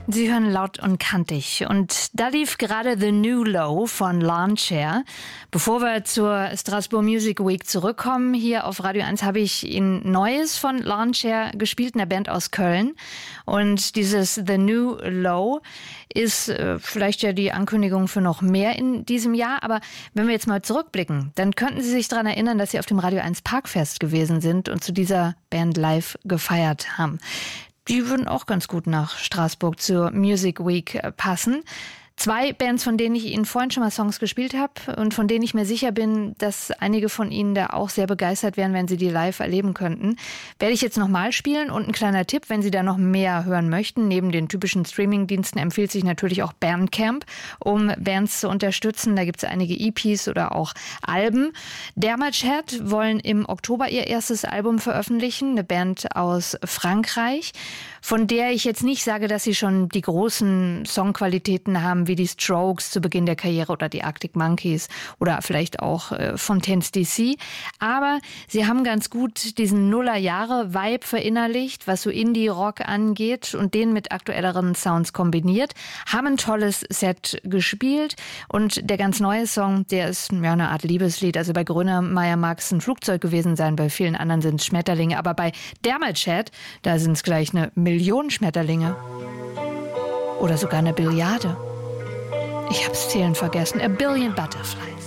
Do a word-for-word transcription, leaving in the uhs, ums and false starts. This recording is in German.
Sie hören Laut und Kantig und da lief gerade The New Low von Lawnchair. Bevor wir zur Strasbourg Music Week zurückkommen, hier auf Radio eins habe ich Ihnen Neues von Lawnchair gespielt, einer Band aus Köln. Und dieses The New Low ist äh, vielleicht ja die Ankündigung für noch mehr in diesem Jahr. Aber wenn wir jetzt mal zurückblicken, dann könnten Sie sich daran erinnern, dass Sie auf dem Radio eins Parkfest gewesen sind und zu dieser Band live gefeiert haben. Die würden auch ganz gut nach Straßburg zur Music Week passen. Zwei Bands, von denen ich Ihnen vorhin schon mal Songs gespielt habe und von denen ich mir sicher bin, dass einige von Ihnen da auch sehr begeistert wären, wenn Sie die live erleben könnten, werde ich jetzt nochmal spielen. Und ein kleiner Tipp, wenn Sie da noch mehr hören möchten, neben den typischen Streaming-Diensten empfiehlt sich natürlich auch Bandcamp, um Bands zu unterstützen. Da gibt es einige E Ps oder auch Alben. Dermatchat wollen im Oktober ihr erstes Album veröffentlichen, eine Band aus Frankreich, von der ich jetzt nicht sage, dass sie schon die großen Songqualitäten haben, wie die Strokes zu Beginn der Karriere oder die Arctic Monkeys oder vielleicht auch äh, Fontaines D C. Aber sie haben ganz gut diesen Nullerjahre-Vibe verinnerlicht, was so Indie-Rock angeht und den mit aktuelleren Sounds kombiniert, haben ein tolles Set gespielt und der ganz neue Song, der ist ja eine Art Liebeslied. Also bei Grönemeyer mag es ein Flugzeug gewesen sein, bei vielen anderen sind es Schmetterlinge, aber bei Dermatchat, da sind es gleich eine Million Schmetterlinge. Oder sogar eine Billiarde. Ich hab's zählen vergessen. A billion butterflies.